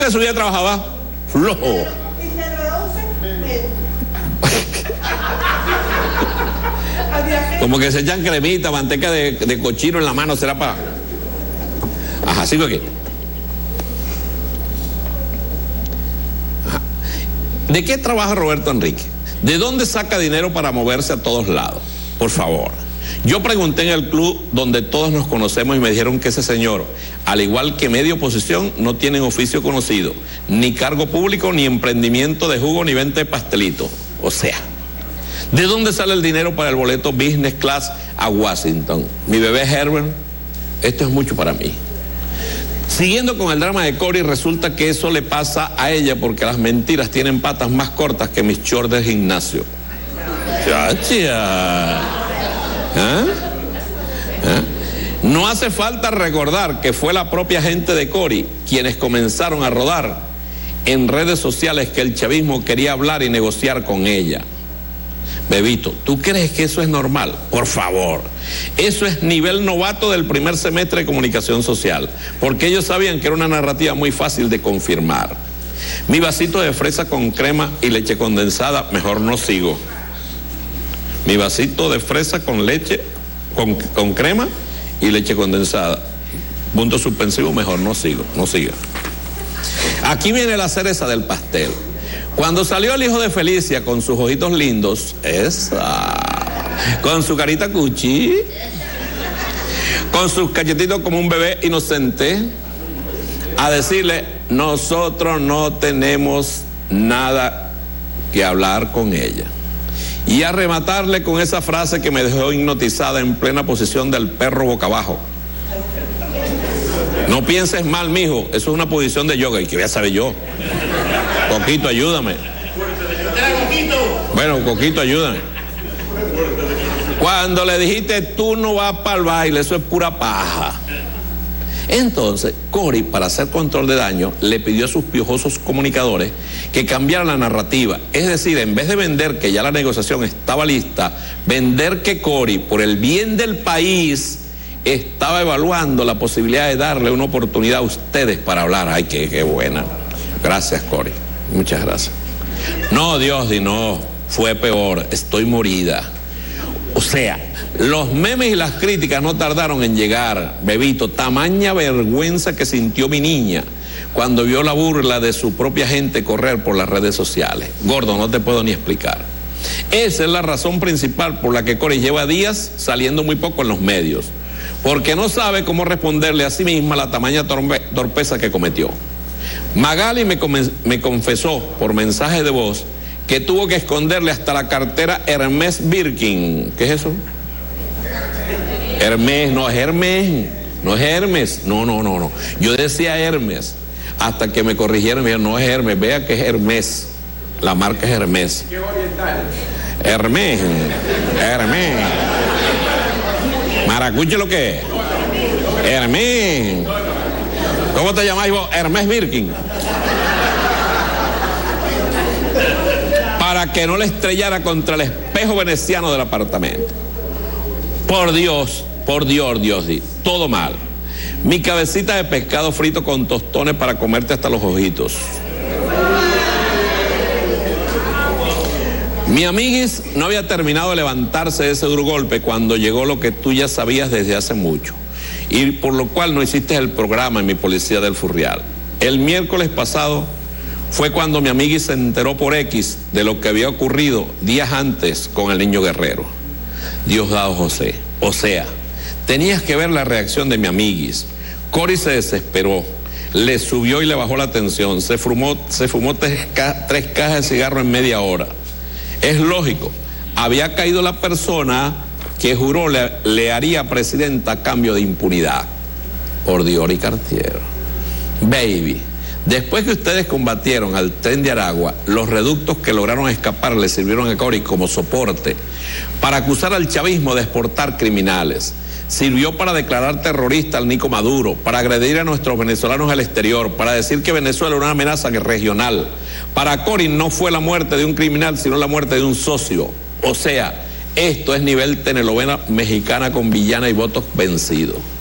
de su día trabajaba flojo. Como que se echan cremita, manteca de cochino en la mano, será para... Ajá, sigo aquí. Ajá. ¿De qué trabaja Roberto Enrique? ¿De dónde saca dinero para moverse a todos lados? Por favor. Yo pregunté en el club donde todos nos conocemos y me dijeron que ese señor, al igual que media oposición, no tienen oficio conocido, ni cargo público, ni emprendimiento de jugo, ni venta de pastelitos. O sea, ¿de dónde sale el dinero para el boleto business class a Washington? Mi bebé Herbert, esto es mucho para mí. Siguiendo con el drama de Cory, resulta que eso le pasa a ella porque las mentiras tienen patas más cortas que mis shorts de gimnasio. ¡Chacha! ¿Ah? ¿Ah? No hace falta recordar que fue la propia gente de Cory quienes comenzaron a rodar en redes sociales que el chavismo quería hablar y negociar con ella. Bebito, ¿tú crees que eso es normal? Por favor, eso es nivel novato del primer semestre de comunicación social, porque ellos sabían que era una narrativa muy fácil de confirmar. Mi vasito de fresa con crema y leche condensada, mejor no sigo. Mi vasito de fresa con leche, con crema y leche condensada. Punto suspensivo, mejor no sigo, no siga. Aquí viene la cereza del pastel. Cuando salió el hijo de Felicia con sus ojitos lindos, con su carita cuchi, con sus cachetitos como un bebé inocente, a decirle, nosotros no tenemos nada que hablar con ella. Y a rematarle con esa frase que me dejó hipnotizada en plena posición del perro boca abajo. No pienses mal, mijo, eso es una posición de yoga. ¿Y qué voy a saber yo? Coquito, ayúdame. Bueno, Coquito, ayúdame. Cuando le dijiste, tú no vas para el baile, eso es pura paja. Entonces, Cory, para hacer control de daño, le pidió a sus piojosos comunicadores que cambiaran la narrativa. Es decir, en vez de vender que ya la negociación estaba lista, vender que Cory, por el bien del país, estaba evaluando la posibilidad de darle una oportunidad a ustedes para hablar. Ay, qué buena. Gracias, Cory. Muchas gracias. No, Diosdi, no. Fue peor. Estoy morida. O sea, los memes y las críticas no tardaron en llegar, Bebito. Tamaña vergüenza que sintió mi niña cuando vio la burla de su propia gente correr por las redes sociales. Gordo, no te puedo ni explicar. Esa es la razón principal por la que Cory lleva días saliendo muy poco en los medios. Porque no sabe cómo responderle a sí misma la tamaña torpeza que cometió. Magali me confesó por mensaje de voz que tuvo que esconderle hasta la cartera Hermes Birkin. ¿Qué es eso? Hermes, no es Hermes, no es Hermes, no. Yo decía Hermes, hasta que me corrigieron, me dijeron, no es Hermes, vea que es Hermes, la marca es Hermes. ¿Qué oriental? Hermes. Maracuche lo que es. Hermes. ¿Cómo te llamáis vos? Hermes Birkin. Para que no le estrellara contra el espejo veneciano del apartamento. Por Dios, Diosdi, todo mal. Mi cabecita de pescado frito con tostones para comerte hasta los ojitos. Mi amiguis no había terminado de levantarse de ese duro golpe cuando llegó lo que tú ya sabías desde hace mucho, y por lo cual no hiciste el programa en Mi Policía del Furrial. El miércoles pasado fue cuando mi amiguis se enteró por X de lo que había ocurrido días antes con el niño Guerrero. Diosdado José. O sea, tenías que ver la reacción de mi amiguis. Cory se desesperó, le subió y le bajó la tensión, se fumó 3 cajas de cigarro en media hora. Es lógico, había caído la persona que juró le haría presidenta a cambio de impunidad. Ordior y Cartier. Baby, después que ustedes combatieron al tren de Aragua, los reductos que lograron escapar le sirvieron a Cory como soporte para acusar al chavismo de exportar criminales. Sirvió para declarar terrorista al Nico Maduro, para agredir a nuestros venezolanos al exterior, para decir que Venezuela era una amenaza regional. Para Cory no fue la muerte de un criminal, sino la muerte de un socio. O sea, esto es nivel telenovela mexicana con villana y votos vencidos.